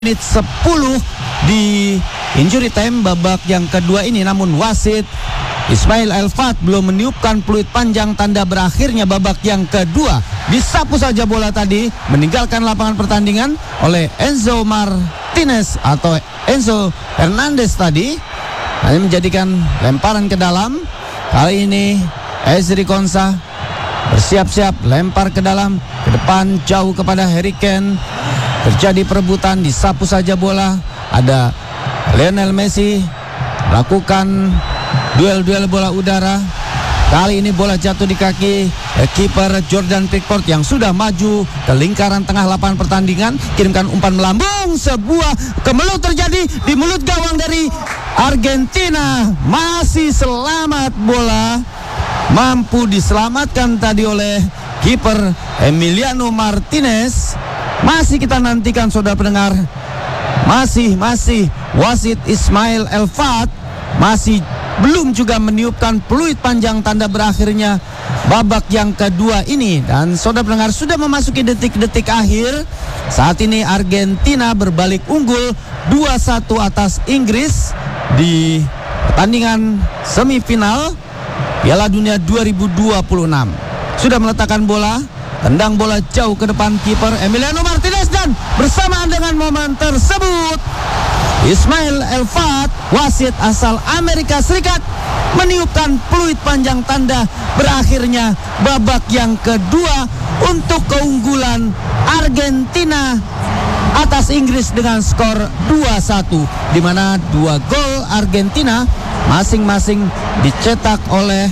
menit 10 di injury time babak yang kedua ini, namun wasit Ismail Elfat belum meniupkan peluit panjang tanda berakhirnya babak yang kedua. Disapu saja bola tadi, meninggalkan lapangan pertandingan oleh Enzo Martinez atau Enzo Hernandez tadi. Hanya menjadikan lemparan ke dalam. Kali ini Ezri Konsa bersiap-siap lempar ke dalam, ke depan jauh kepada Harry Kane. Terjadi perebutan, disapu saja bola. Ada Lionel Messi lakukan duel-duel bola udara. Kali ini bola jatuh di kaki kiper Jordan Pickford yang sudah maju ke lingkaran tengah lapangan pertandingan. Kirimkan umpan melambung, sebuah kemelut terjadi di mulut gawang dari Argentina. Masih selamat bola, mampu diselamatkan tadi oleh kiper Emiliano Martinez. Masih kita nantikan saudara pendengar. Masih wasit Ismail Elfat masih belum juga meniupkan peluit panjang tanda berakhirnya babak yang kedua ini. Dan saudara pendengar, sudah memasuki detik-detik akhir. Saat ini Argentina berbalik unggul 2-1 atas Inggris di pertandingan semifinal Piala Dunia 2026. Sudah meletakkan bola, tendang bola jauh ke depan kiper Emiliano Martinez, dan bersamaan dengan momen tersebut Ismail Elfat, wasit asal Amerika Serikat, meniupkan peluit panjang tanda berakhirnya babak yang kedua untuk keunggulan Argentina atas Inggris dengan skor 2-1, di mana 2 gol Argentina masing-masing dicetak oleh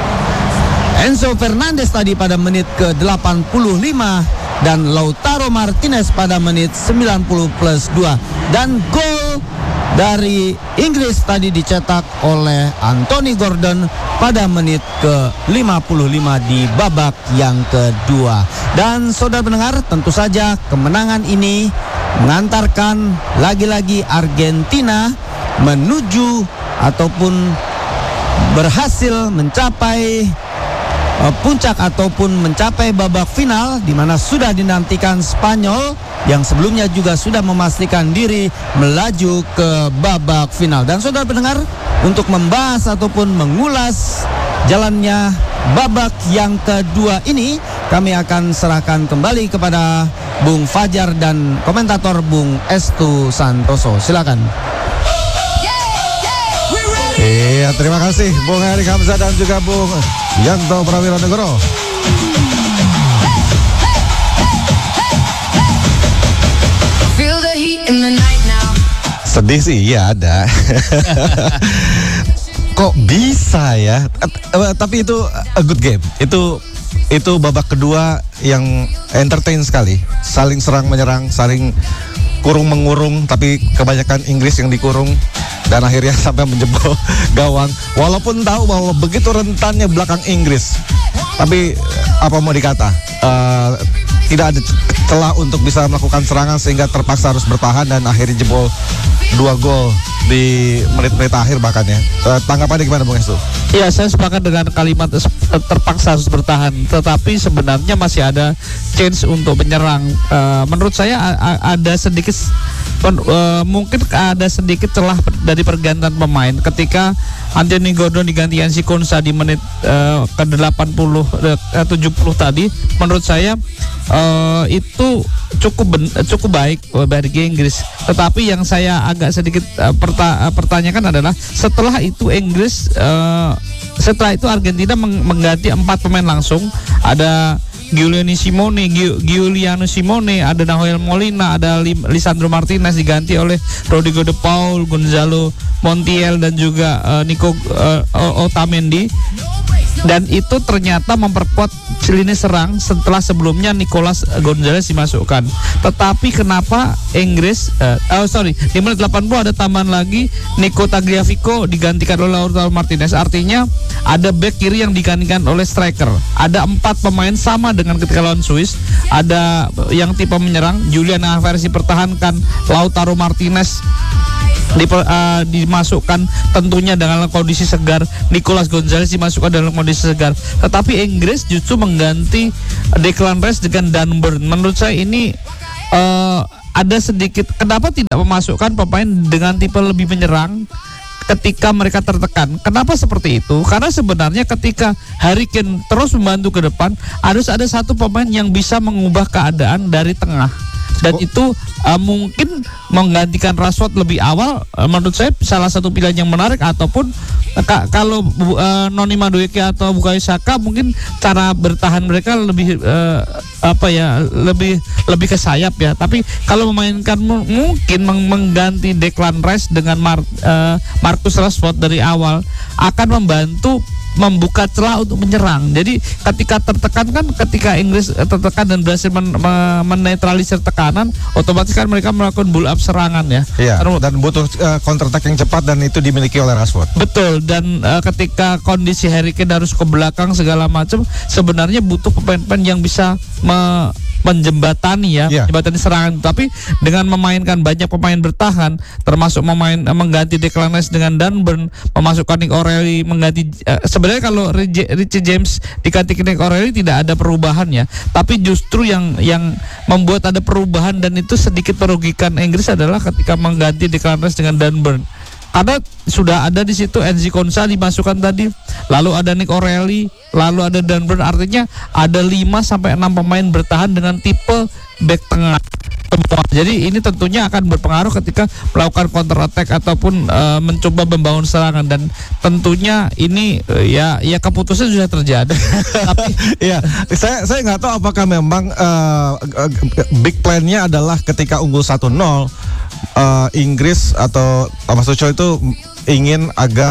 Enzo Fernandez tadi pada menit ke-85 dan Lautaro Martinez pada menit 90+2. Dan gol dari Inggris tadi dicetak oleh Anthony Gordon pada menit ke-55 di babak yang kedua. Dan saudara pendengar, tentu saja kemenangan ini mengantarkan lagi-lagi Argentina menuju ataupun berhasil mencapai puncak ataupun mencapai babak final, di mana sudah dinantikan Spanyol yang sebelumnya juga sudah memastikan diri melaju ke babak final. Dan saudara pendengar, untuk membahas ataupun mengulas jalannya babak yang kedua ini, kami akan serahkan kembali kepada Bung Fajar dan komentator Bung Estu Santoso. Silakan. Iya, terima kasih Bung Erik Hamzah dan juga Bung Yanto Prawiro Negoro. Sedih sih, iya ada. Kok bisa ya? Tapi itu a good game. Itu babak kedua yang entertain sekali. Saling serang menyerang, saling kurung mengurung, tapi kebanyakan Inggris yang dikurung dan akhirnya sampai menjebol gawang. Walaupun tahu bahwa begitu rentannya belakang Inggris, tapi apa mau dikata, tidak ada celah untuk bisa melakukan serangan sehingga terpaksa harus bertahan dan akhirnya jebol 2 gol di menit-menit akhir bahkan ya. Tanggapannya gimana Bung Estu? Iya, saya sepakat dengan kalimat terpaksa harus bertahan, tetapi sebenarnya masih ada chance untuk menyerang. Menurut saya ada sedikit mungkin ada sedikit celah dari pergantian pemain ketika Anthony Gordon diganti Yancy Konsa di menit ke-70 tadi. Menurut saya itu cukup baik bagi Inggris. Tetapi yang saya agak sedikit pertanyakan adalah setelah itu Inggris setelah itu Argentina mengganti 4 pemain langsung. Ada Giuliano Simone, ada Nahuel Molina, ada Lisandro Martinez diganti oleh Rodrigo de Paul, Gonzalo Montiel dan juga Nico Otamendi. Dan itu ternyata memperkuat lini serang setelah sebelumnya Nicolas Gonzalez dimasukkan. Tetapi kenapa Inggris di menit 80 ada tambahan lagi Nico Tagliafico digantikan oleh Lautaro Martinez. Artinya ada back kiri yang digantikan oleh striker. Ada 4 pemain sama dengan ketika lawan Swiss. Ada yang tipe menyerang, Julian Alvarez dipertahankan, Lautaro Martinez dimasukkan tentunya dengan kondisi segar, Nicolas Gonzalez dimasukkan dalam kondisi segar. Tetapi Inggris justru mengganti Declan Rice dengan Dan Burn. Menurut saya ini ada sedikit kenapa tidak memasukkan pemain dengan tipe lebih menyerang ketika mereka tertekan. Kenapa seperti itu? Karena sebenarnya ketika Harry Kane terus membantu ke depan, harus ada satu pemain yang bisa mengubah keadaan dari tengah. Dan itu mungkin menggantikan Rashford lebih awal, menurut saya salah satu pilihan yang menarik. Ataupun kalau Noni Madueke atau Bukayo Saka, mungkin cara bertahan mereka lebih lebih ke sayap ya. Tapi kalau memainkan mungkin mengganti Declan Rice dengan Marcus Rashford dari awal akan membantu membuka celah untuk menyerang. Jadi ketika tertekan kan, ketika Inggris tertekan dan berhasil menetralisir tekanan, otomatis kan mereka melakukan build up serangan ya. Iya. Dan butuh counter attack yang cepat, dan itu dimiliki oleh Rashford. Betul. Dan ketika kondisi Harry Kane harus ke belakang segala macam, sebenarnya butuh pemain-pemain yang bisa menjembatani jembatani serangan. Tapi dengan memainkan banyak pemain bertahan, termasuk mengganti Declan Rice dengan Dan Burn, memasukkan Nick O'Reilly mengganti sebenarnya kalau Richie James diganti Nick O'Reilly tidak ada perubahan ya. Tapi justru yang membuat ada perubahan dan itu sedikit merugikan Inggris adalah ketika mengganti Declan Rice dengan Dan Burn. Karena sudah ada di situ Enzi Konsa dimasukkan tadi, lalu ada Nick O'Reilly, lalu ada Dan Burn, artinya ada 5 sampai 6 pemain bertahan dengan tipe back tengah semua. Jadi ini tentunya akan berpengaruh ketika melakukan counter attack ataupun mencoba membangun serangan, dan tentunya ini ya keputusan sudah terjadi. Tapi ya, saya nggak tahu apakah memang big plan-nya adalah ketika unggul 1-0, Inggris atau Thomas Tuchel itu ingin agar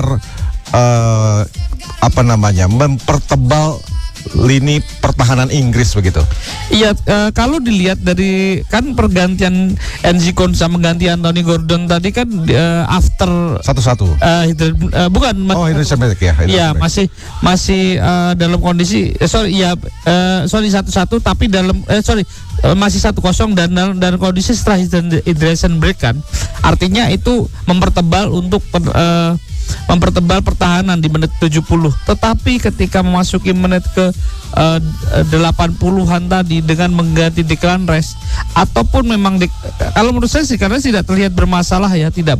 mempertebal lini pertahanan Inggris begitu. Iya, kalau dilihat dari kan pergantian Enzi Konsa mengganti Anthony Gordon tadi kan after 1-1. Bukan. Hydration break ya. Iya, masih dalam kondisi 1-1 tapi dalam masih 1-0 dan kondisi setelah hydration break kan. Artinya itu mempertebal untuk mempertebal pertahanan di menit 70. Tetapi ketika memasuki menit ke 80-an tadi dengan mengganti Declan Rice, ataupun memang kalau menurut saya sih karena tidak terlihat bermasalah ya, tidak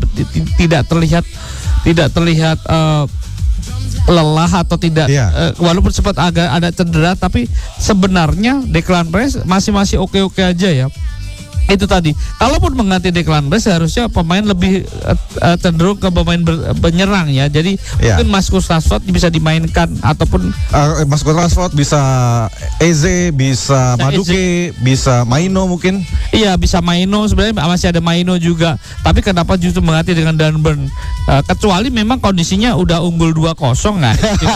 terlihat lelah atau tidak, walaupun sempat agak ada cedera, tapi sebenarnya Declan Rice masih oke aja ya. Itu tadi, kalaupun mengganti Declan Rice harusnya pemain lebih cenderung ke pemain penyerang ya. Jadi mungkin Marcus Rashford bisa dimainkan, ataupun Marcus Rashford, bisa Eze, bisa Madueke, bisa Maino mungkin. Iya, bisa Maino, sebenarnya masih ada Maino juga. Tapi kenapa justru mengganti dengan Dan Burn? Kecuali memang kondisinya udah unggul 2-0 kan.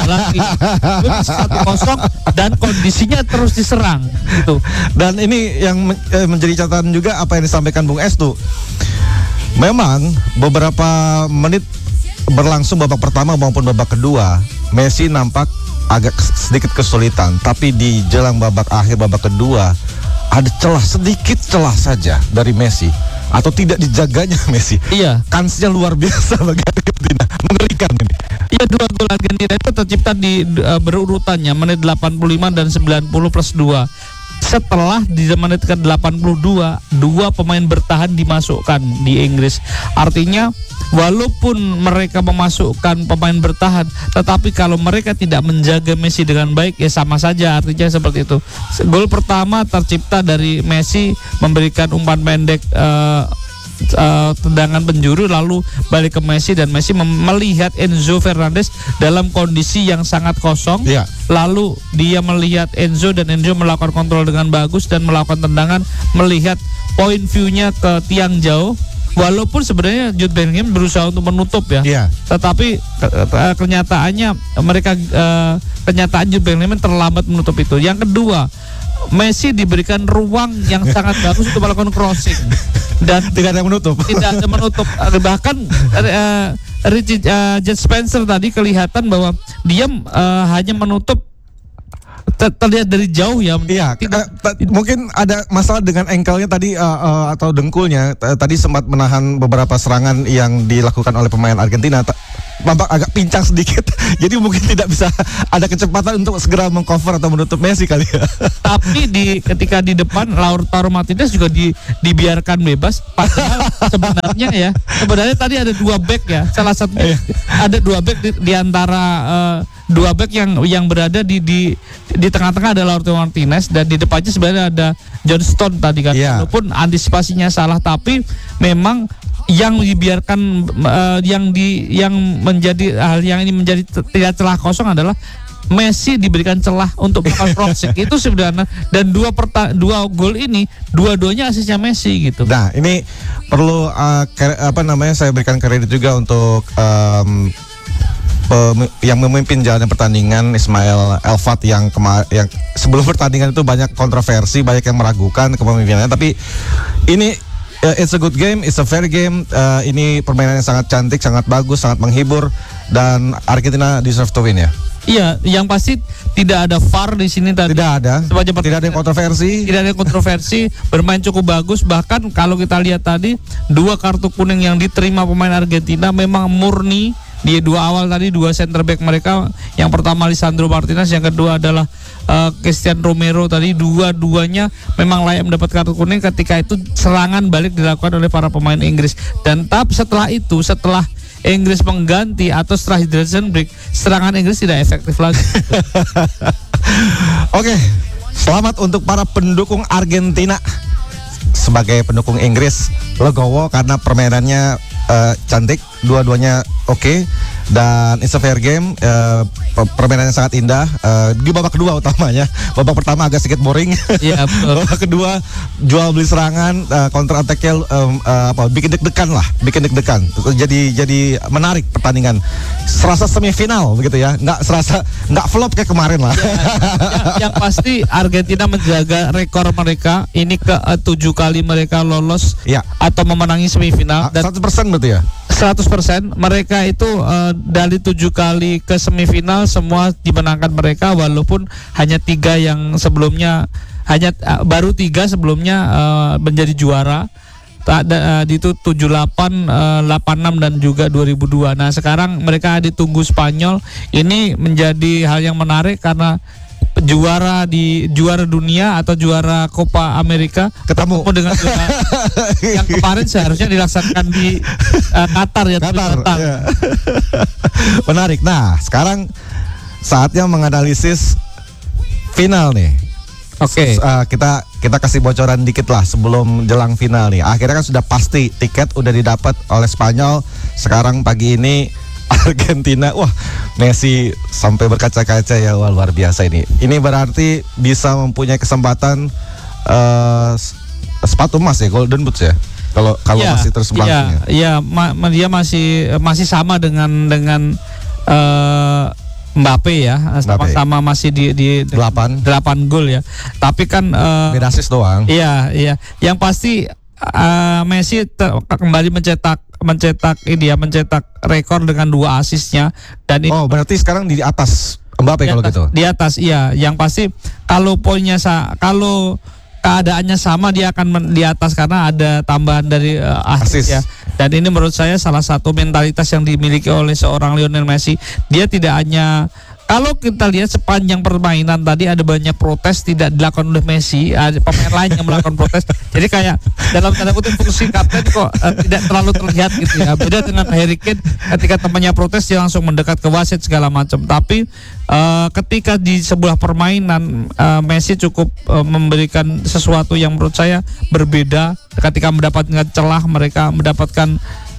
1-0 dan kondisinya terus diserang gitu. Dan ini yang menjadi catatan juga apa yang disampaikan Bung Estu. Memang beberapa menit berlangsung babak pertama maupun babak kedua, Messi nampak agak sedikit kesulitan, tapi di jelang babak akhir babak kedua ada sedikit celah saja dari Messi, atau tidak dijaganya Messi. Iya, kansnya luar biasa bagi Argentina, mengerikan ini. Iya, 2 gol Argentina itu tercipta di berurutannya menit 85 dan 90+2. Setelah di menit ke 82, 2 pemain bertahan dimasukkan di Inggris. Artinya walaupun mereka memasukkan pemain bertahan, tetapi kalau mereka tidak menjaga Messi dengan baik ya sama saja, artinya seperti itu. Gol pertama tercipta dari Messi memberikan umpan pendek tendangan penjuru, lalu balik ke Messi, dan Messi melihat Enzo Fernandez dalam kondisi yang sangat kosong. Lalu dia melihat Enzo, dan Enzo melakukan kontrol dengan bagus dan melakukan tendangan, melihat point view-nya ke tiang jauh. Walaupun sebenarnya Jude Bellingham berusaha untuk menutup ya, tetapi kenyataannya kenyataan Jude Bellingham terlambat menutup itu. Yang kedua, Messi diberikan ruang yang sangat bagus untuk melakukan crossing dan tidak ada menutup. Bahkan Jet Spencer tadi kelihatan bahwa dia hanya menutup terlihat dari jauh ya. Iya, mungkin ada masalah dengan ankle-nya tadi atau dengkulnya. Tadi sempat menahan beberapa serangan yang dilakukan oleh pemain Argentina. Tampak agak pincang sedikit. Jadi mungkin tidak bisa ada kecepatan untuk segera mengcover atau menutup Messi kali ya. Tapi ketika di depan Lautaro Martinez juga dibiarkan bebas. Padahal sebenarnya tadi ada 2 back ya. Salah satunya ada 2 back di antara 2 back yang berada di tengah-tengah ada Lautaro Martinez dan di depannya sebenarnya ada John Stone tadi kan. Walaupun antisipasinya salah, tapi memang yang dibiarkan yang menjadi hal yang ini menjadi tidak celah kosong adalah Messi diberikan celah untuk melakukan crossing. Itu sebenarnya, dan dua gol ini dua-duanya asisnya Messi gitu. Nah, ini perlu saya berikan kredit juga untuk yang memimpin jalannya pertandingan, Ismail Elfat yang sebelum pertandingan itu banyak kontroversi, banyak yang meragukan kepemimpinannya, tapi ini it's a good game, it's a fair game. Ini permainan yang sangat cantik, sangat bagus, sangat menghibur, dan Argentina deserve to win ya. Iya, yang pasti tidak ada VAR di sini tadi. Tidak ada. Tidak ada yang kontroversi. Tidak ada yang kontroversi. Bermain cukup bagus. Bahkan kalau kita lihat tadi 2 kartu kuning yang diterima pemain Argentina memang murni. Di 2 awal tadi 2 center back mereka, yang pertama Lisandro Martinez, yang kedua adalah Christian Romero tadi, dua-duanya memang layak mendapat kartu kuning ketika itu serangan balik dilakukan oleh para pemain Inggris. Dan setelah Inggris mengganti atau setelah hydration break, serangan Inggris tidak efektif lagi. Oke, selamat untuk para pendukung Argentina. Sebagai pendukung Inggris, legowo karena permainannya cantik, dua-duanya oke, dan it's a fair game. Permainannya sangat indah di babak kedua utamanya. Babak pertama agak sedikit boring. Iya, betul. Babak kedua jual beli serangan, counter attack-nya bikin deg-degan. Jadi menarik pertandingan. Serasa semifinal begitu ya. Nggak flop kayak kemarin lah. Yang pasti Argentina menjaga rekor mereka. Ini ke-7 kali mereka lolos atau memenangi semifinal, dan 100% berarti ya. 100% mereka itu dari 7 kali ke semifinal semua dimenangkan mereka, walaupun hanya 3 yang sebelumnya baru 3 sebelumnya menjadi juara. Itu 78, 86 dan juga 2002. Nah, sekarang mereka ditunggu Spanyol. Ini menjadi hal yang menarik karena juara dunia atau juara Copa America ketemu dengan juara yang kemarin seharusnya dilaksanakan di Qatar ya. Ya. Menarik. Nah, sekarang saatnya menganalisis final nih. Oke. Kita kasih bocoran dikit lah sebelum jelang final nih. Akhirnya kan sudah pasti tiket udah didapat oleh Spanyol. Sekarang pagi ini Argentina, wah, Messi sampai berkaca-kaca ya, wah, luar biasa ini. Ini berarti bisa mempunyai kesempatan sepatu emas ya, Golden Boots ya. Kalau masih terus berlangsung. Iya, dia masih sama dengan Mbappe ya, sama masih di 8 gol ya. Tapi kan beda asis doang. Iya. Yang pasti Messi kembali mencetak rekor dengan 2 asisnya, dan berarti sekarang di atas Mbappe kalau gitu. Di atas, iya. Yang pasti kalau keadaannya sama, dia akan di atas karena ada tambahan dari asis ya. Dan ini menurut saya salah satu mentalitas yang dimiliki oleh seorang Lionel Messi. Dia tidak hanya, kalau kita lihat sepanjang permainan tadi ada banyak protes tidak dilakukan oleh Messi, ada pemain lain yang melakukan protes. Jadi kayak dalam tanda kutip fungsi kapten kok tidak terlalu terlihat gitu ya. Beda dengan Harry Kane, ketika temannya protes dia langsung mendekat ke wasit segala macam. Tapi ketika di sebuah permainan Messi cukup memberikan sesuatu yang menurut saya berbeda. Ketika mendapatkan celah, mereka mendapatkan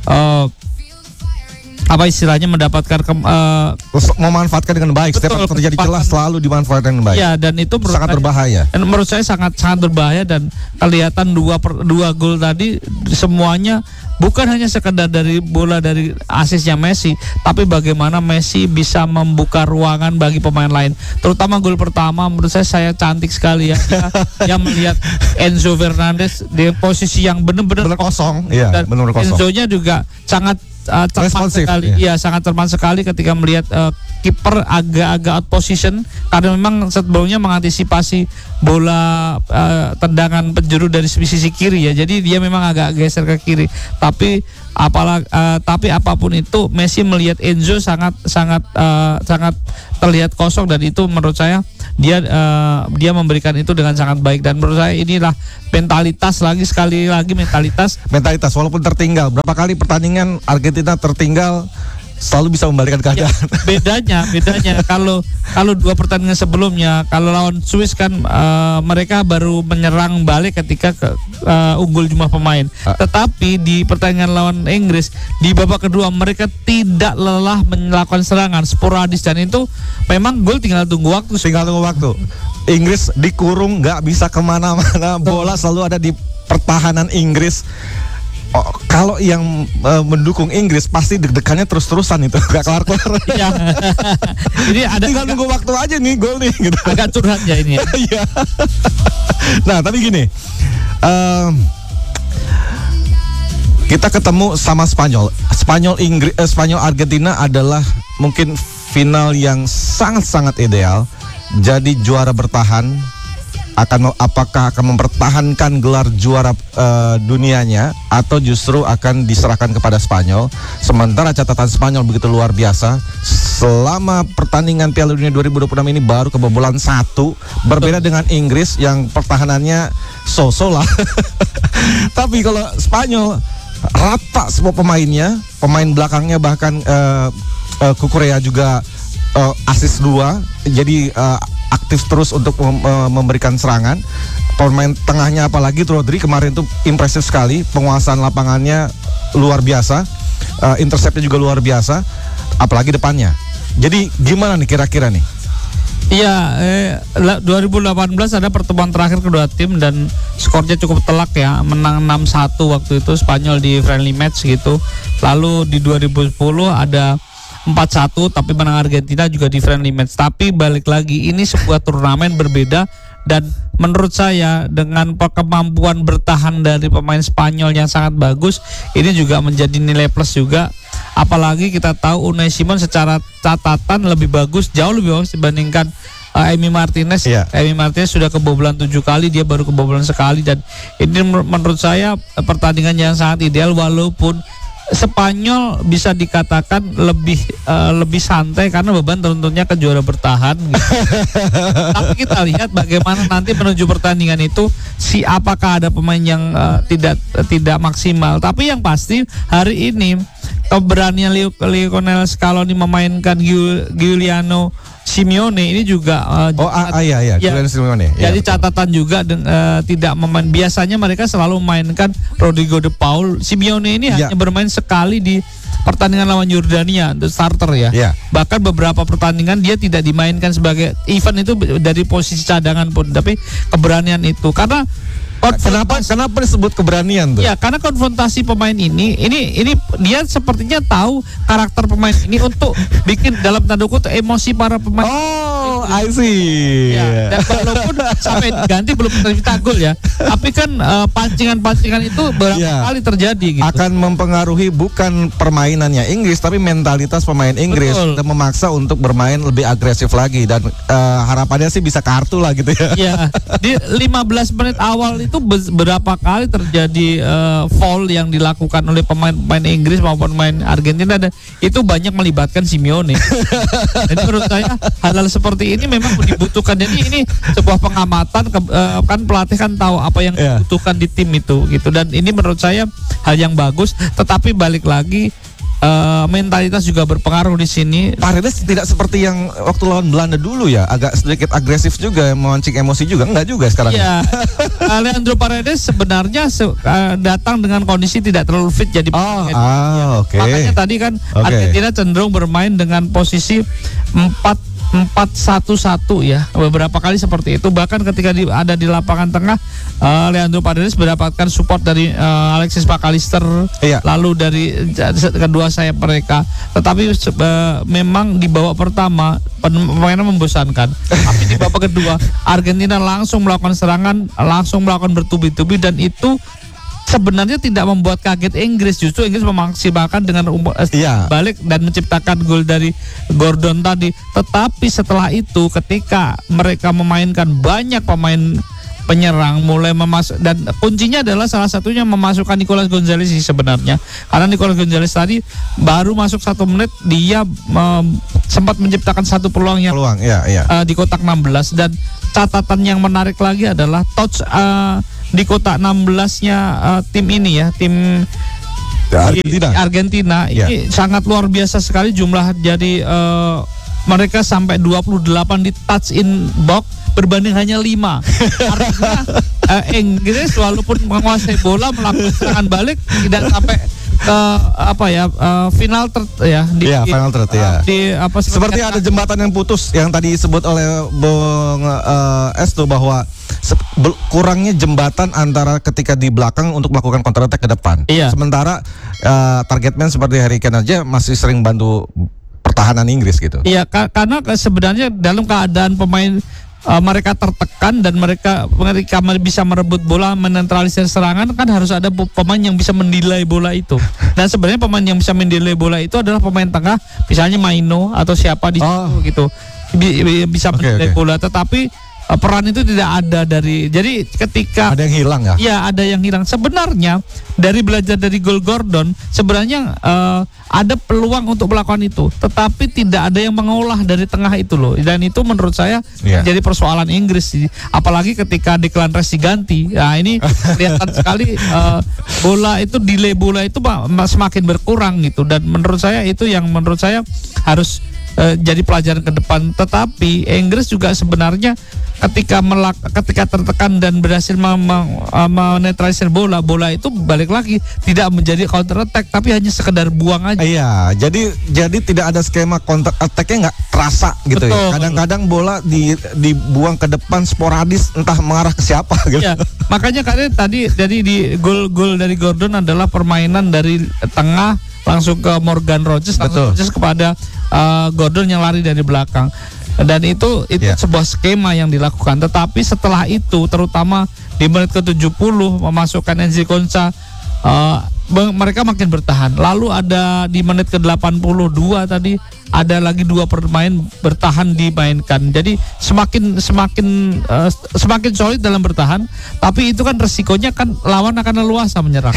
memanfaatkan dengan baik. Setiap terjadi celah selalu dimanfaatkan dengan baik. Ya, dan itu sangat berbahaya. Dan menurut saya sangat berbahaya, dan kelihatan dua gol tadi semuanya bukan hanya sekedar dari bola dari asisnya Messi, tapi bagaimana Messi bisa membuka ruangan bagi pemain lain. Terutama gol pertama menurut saya cantik sekali ya. Dia melihat Enzo Fernandez di posisi yang benar-benar kosong. Iya, benar kosong. Enzo-nya juga sangat cermat sekali, sangat cermat sekali ketika melihat kiper agak-agak out position karena memang sebelumnya mengantisipasi bola tendangan penjuru dari sisi kiri ya. Jadi dia memang agak geser ke kiri. Tapi apapun itu Messi melihat Enzo sangat terlihat kosong, dan itu menurut saya dia memberikan itu dengan sangat baik, dan menurut saya inilah mentalitas, sekali lagi mentalitas walaupun tertinggal berapa kali pertandingan Argentina tertinggal selalu bisa membalikan keadaan. Ya, bedanya kalau dua pertandingan sebelumnya, kalau lawan Swiss kan mereka baru menyerang balik ketika unggul jumlah pemain. Tetapi di pertandingan lawan Inggris di babak kedua mereka tidak lelah melakukan serangan sporadis, dan itu memang gol tinggal tunggu waktu. Inggris dikurung, nggak bisa kemana-mana, bola selalu ada di pertahanan Inggris. Kalau yang mendukung Inggris pasti deg-degannya terus-terusan itu, gak kelar-kelar. Iya. Ini ada tinggal nunggu waktu aja nih gol nih gitu. Agak curhat ya ini. Iya. Nah, tapi gini. Kita ketemu sama Spanyol Argentina adalah mungkin final yang sangat-sangat ideal. Jadi juara bertahan apakah akan mempertahankan gelar juara dunianya atau justru akan diserahkan kepada Spanyol. Sementara catatan Spanyol begitu luar biasa. Selama pertandingan Piala Dunia 2026 ini baru kebobolan 1, berbeda dengan Inggris yang pertahanannya so-so lah. Tapi kalau Spanyol rata semua pemainnya, pemain belakangnya bahkan Cucurella juga asis 2, jadi aktif terus untuk memberikan serangan. Pemain tengahnya apalagi Rodri kemarin tuh impresif sekali, penguasaan lapangannya luar biasa, interceptnya juga luar biasa, apalagi depannya. Jadi gimana nih kira-kira nih? Iya, 2018 ada pertemuan terakhir kedua tim dan skornya cukup telak ya, menang 6-1 waktu itu Spanyol di friendly match gitu. Lalu di 2010 ada 4-1 tapi menang Argentina juga di friendly match. Tapi balik lagi ini sebuah turnamen berbeda, dan menurut saya dengan kemampuan bertahan dari pemain Spanyol yang sangat bagus, ini juga menjadi nilai plus juga. Apalagi kita tahu Unai Simon secara catatan lebih bagus, jauh lebih bagus dibandingkan Emi Martinez. Emi Martinez sudah kebobolan 7 kali, dia baru kebobolan sekali, dan ini menurut saya pertandingan yang sangat ideal. Walaupun Spanyol bisa dikatakan lebih santai karena beban tentunya ke juara bertahan gitu. Tapi kita lihat bagaimana nanti menuju pertandingan itu, apakah ada pemain yang tidak maksimal. Tapi yang pasti hari ini keberanian Lionel Scaloni memainkan Giuliano Simeone ini juga Giuliano Simeone. Jadi catatan juga tidak memain. Biasanya mereka selalu memainkan Rodrigo de Paul. Simeone ini hanya bermain sekali di pertandingan lawan Yordania untuk starter ya. Bahkan beberapa pertandingan dia tidak dimainkan sebagai event itu dari posisi cadangan pun. Tapi keberanian itu karena kenapa disebut keberanian tuh? Ya, karena konfrontasi pemain ini dia sepertinya tahu karakter pemain ini untuk bikin dalam tanda kutip emosi para pemain. Oh, I see. Ya, dan walaupun sampai diganti belum tercipta gol ya, tapi kan pancingan-pancingan itu berapa kali terjadi gitu. Akan mempengaruhi bukan permainannya Inggris, tapi mentalitas pemain Inggris. Betul. Dan memaksa untuk bermain lebih agresif lagi, dan harapannya sih bisa kartu lah gitu ya. Ya, di 15 menit awal itu berapa kali terjadi foul yang dilakukan oleh pemain Inggris maupun pemain Argentina, dan itu banyak melibatkan Simeone. Jadi menurut saya hal-hal seperti ini memang dibutuhkan. Jadi ini sebuah pengamatan, kan pelatih kan tahu apa yang dibutuhkan di tim itu gitu, dan ini menurut saya hal yang bagus. Tetapi balik lagi mentalitas juga berpengaruh di sini. Paredes tidak seperti yang waktu lawan Belanda dulu ya, agak sedikit agresif juga, memancing emosi juga, enggak juga sekarang. Iya, Leandro Paredes sebenarnya datang dengan kondisi tidak terlalu fit jadi pemain. Makanya tadi kan Argentina cenderung bermain dengan posisi 4-1-1 ya, beberapa kali seperti itu. Bahkan ketika ada di lapangan tengah, Leandro Paredes mendapatkan support dari Alexis McAllister, lalu dari kedua sayap mereka. Tetapi memang di babak pertama permainan membosankan. Tapi di babak kedua Argentina langsung melakukan serangan, langsung melakukan bertubi-tubi, dan itu sebenarnya tidak membuat kaget Inggris, justru Inggris memaksimalkan dengan Iya. balik dan menciptakan gol dari Gordon tadi. Tetapi setelah itu ketika mereka memainkan banyak pemain penyerang mulai memasuk, dan kuncinya adalah salah satunya memasukkan Nicolas Gonzalez sih sebenarnya, karena Nicolas Gonzalez tadi baru masuk 1 menit dia sempat menciptakan satu peluang yang di kotak 16. Dan catatan yang menarik lagi adalah touch di kotak 16-nya tim ini ya, tim Argentina ini sangat luar biasa sekali jumlah. Jadi mereka sampai 28 di touch in box berbanding hanya 5. Artinya Inggris walaupun menguasai bola melakukan serangan balik tidak sampai ke final third ya final third seperti ada jembatan yang putus yang tadi disebut oleh Bung Estu bahwa kurangnya jembatan antara ketika di belakang untuk melakukan counter attack ke depan. Sementara target man seperti Harry Kane aja masih sering bantu pertahanan Inggris gitu. Iya, karena sebenarnya dalam keadaan pemain mereka tertekan dan mereka bisa merebut bola, menetralisir serangan, kan harus ada pemain yang bisa mendelay bola itu. Dan sebenarnya pemain yang bisa mendelay bola itu adalah pemain tengah, misalnya Maino atau siapa di situ gitu, bisa mendelay bola. Tetapi peran itu tidak ada jadi ketika ada yang hilang ya? Iya, ada yang hilang. Sebenarnya dari belajar dari gol Gordon, sebenarnya ada peluang untuk melakukan itu, tetapi tidak ada yang mengolah dari tengah itu loh. Dan itu menurut saya jadi persoalan Inggris sih. Apalagi ketika Declan Rice diganti. Nah, ini kelihatan sekali bola itu, delay bola itu semakin berkurang gitu. Dan menurut saya itu yang menurut saya harus jadi pelajaran ke depan. Tetapi Inggris juga sebenarnya ketika tertekan dan berhasil menetralisir bola itu balik lagi tidak menjadi counter attack tapi hanya sekedar buang aja. Iya, jadi tidak ada skema counter attacknya, nggak terasa gitu. Betul. Ya. Kadang-kadang bola dibuang ke depan sporadis, entah mengarah ke siapa gitu. Ya, makanya kalian tadi di gol dari Gordon adalah permainan dari tengah langsung ke Morgan Rogers, Rogers kepada Gordon yang lari dari belakang. Dan itu sebuah skema yang dilakukan. Tetapi setelah itu, terutama di menit ke-70 memasukkan Enzi Konsa, mereka makin bertahan. Lalu ada di menit ke-82 tadi ada lagi 2 pemain bertahan dimainkan. Jadi semakin solid dalam bertahan, tapi itu kan resikonya kan lawan akan leluasa menyerang.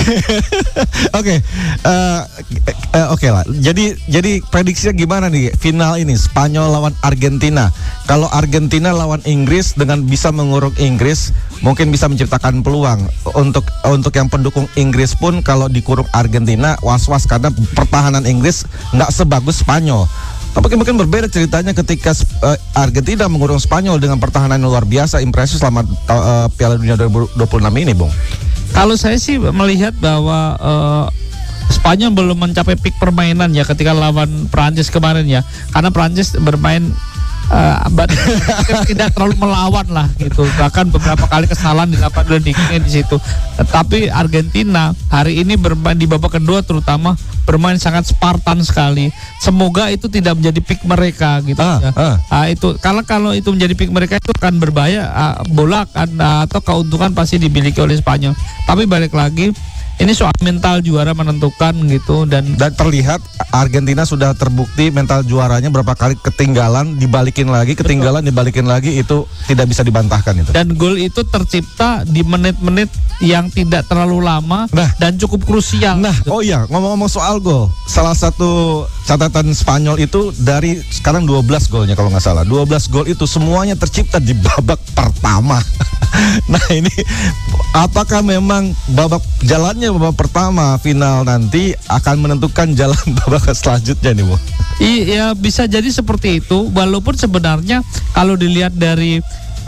Oke lah. Jadi prediksinya gimana nih final ini Spanyol lawan Argentina? Kalau Argentina lawan Inggris dengan bisa mengurung Inggris, mungkin bisa menciptakan peluang untuk yang pendukung Inggris pun kalau dikurung Argentina was-was karena pertahanan Inggris nggak sebagus Spanyol. Tapi mungkin berbeda ceritanya ketika Argentina mengurung Spanyol dengan pertahanan yang luar biasa, impresif selama Piala Dunia 2026 ini, Bung. Kalau saya sih melihat bahwa Spanyol belum mencapai peak permainan ya ketika lawan Prancis kemarin ya, karena Prancis bermain tidak terlalu melawan lah gitu, bahkan beberapa kali kesalahan dilakukan di situ. Tapi Argentina hari ini bermain di babak kedua terutama bermain sangat Spartan sekali. Semoga itu tidak menjadi peak mereka gitu ya. Itu kalau itu menjadi peak mereka itu akan berbahaya, bola atau keuntungan pasti dimiliki oleh Spanyol. Tapi balik lagi, ini soal mental juara menentukan gitu, dan terlihat Argentina sudah terbukti mental juaranya berapa kali ketinggalan dibalikin lagi, dibalikin lagi, itu tidak bisa dibantahkan itu. Dan gol itu tercipta di menit-menit yang tidak terlalu lama dan cukup krusial. Oh iya, ngomong-ngomong soal gol, salah satu catatan Spanyol itu dari sekarang 12 golnya kalau nggak salah. 12 gol itu semuanya tercipta di babak pertama. Nah ini apakah memang jalannya babak pertama final nanti akan menentukan jalan babak selanjutnya nih, Bu? Iya, bisa jadi seperti itu. Walaupun sebenarnya kalau dilihat dari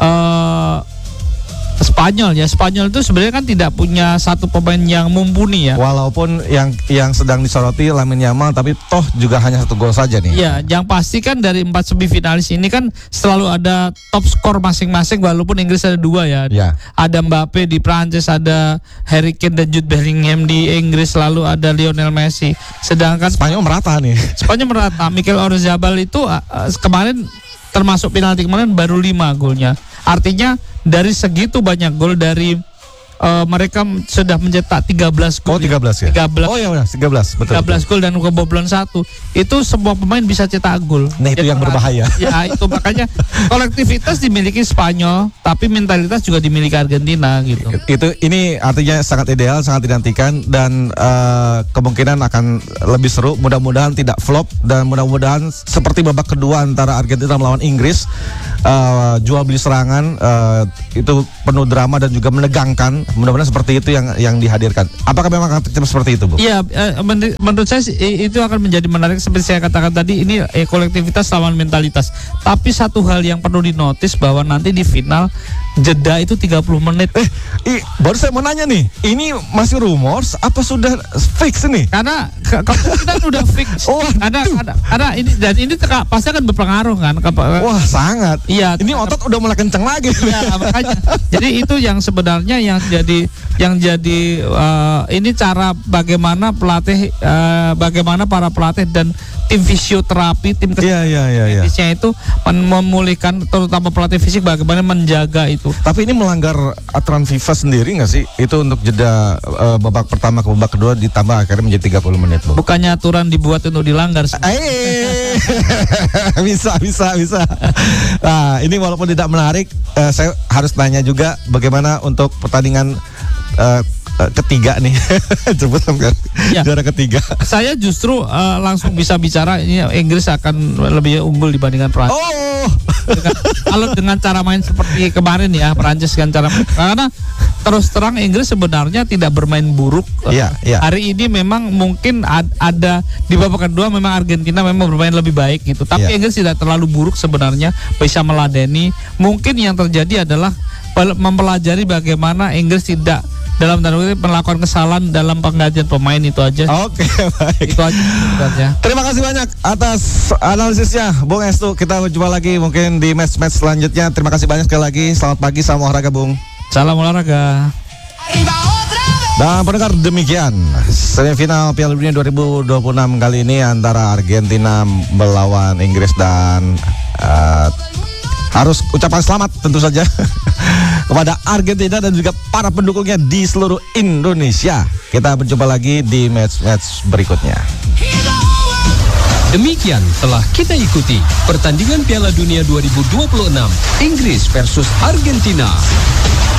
Spanyol itu sebenarnya kan tidak punya satu pemain yang mumpuni ya. Walaupun yang sedang disoroti Lamine Yamal, tapi toh juga hanya 1 gol saja nih. Iya, yang pasti kan dari 4 semifinalis ini kan selalu ada top skor masing-masing, walaupun Inggris ada 2 ya. Ada Mbappe di Prancis, ada Harry Kane dan Jude Bellingham di Inggris, lalu ada Lionel Messi. Sedangkan Spanyol merata nih. Spanyol merata. Mikel Oyarzabal itu kemarin termasuk penalti kemarin baru 5 golnya. Artinya dari segitu banyak gol dari mereka sudah mencetak 13 gol. Oh 13 ya? 13. Oh iya benar 13 betul. 13 gol dan kebobolan 1. Itu semua pemain bisa cetak gol. Nah itu yang berbahaya. Ya itu makanya kolektivitas dimiliki Spanyol, tapi mentalitas juga dimiliki Argentina gitu. Ini artinya sangat ideal, sangat dinantikan dan kemungkinan akan lebih seru. Mudah-mudahan tidak flop dan mudah-mudahan seperti babak kedua antara Argentina melawan Inggris, jual beli serangan itu penuh drama dan juga menegangkan. Mudah-mudahan seperti itu yang dihadirkan. Apakah memang akan terjadi seperti itu, Bu? Iya, menurut saya itu akan menjadi menarik seperti saya katakan tadi. Ini kolektivitas lawan mentalitas. Tapi satu hal yang perlu dinotis bahwa nanti di final jeda itu 30 menit. Baru saya mau nanya nih, ini masih rumors apa sudah fix nih? Karena kemungkinan udah fix. Oh, karena ini dan ini pasti akan berpengaruh kan. Wah sangat. Iya. Ini otot udah mulai kenceng lagi. Ya, makanya. Jadi itu yang sebenarnya yang jadi ini cara bagaimana pelatih, bagaimana para pelatih dan tim fisioterapi, tim medisnya itu memulihkan, terutama pelatih fisik bagaimana menjaga itu. Tapi ini melanggar aturan FIFA sendiri nggak sih? Itu untuk jeda babak pertama ke babak kedua ditambah akhirnya menjadi 30 menit, Bu. Bukannya aturan dibuat untuk dilanggar. Bisa. Nah, ini walaupun tidak menarik, saya harus tanya juga bagaimana untuk pertandingan ketiga nih. Ya. Juara ketiga. Saya justru langsung bisa bicara ini Inggris akan lebih unggul dibandingkan Prancis. Oh. Kalau dengan cara main seperti kemarin ya, Prancis kan karena terus terang Inggris sebenarnya tidak bermain buruk. Iya. Hari ini memang mungkin ada di babak kedua memang Argentina memang bermain lebih baik gitu. Tapi Inggris tidak terlalu buruk sebenarnya, bisa meladeni. Mungkin yang terjadi adalah mempelajari bagaimana Inggris tidak dalam tanda kutip melakukan kesalahan dalam penggantian pemain, itu aja. Oke, baik. Itu aja sebenarnya. Terima kasih banyak atas analisisnya, Bung Estu. Kita jumpa lagi mungkin di match-match selanjutnya. Terima kasih banyak sekali lagi. Selamat pagi, salam olahraga, Bung. Salam olahraga. Dan pendengar, demikian semifinal Piala Dunia 2026 kali ini antara Argentina melawan Inggris dan harus ucapan selamat tentu saja kepada Argentina dan juga para pendukungnya di seluruh Indonesia. Kita berjumpa lagi di match-match berikutnya. Demikian telah kita ikuti pertandingan Piala Dunia 2026 Inggris versus Argentina.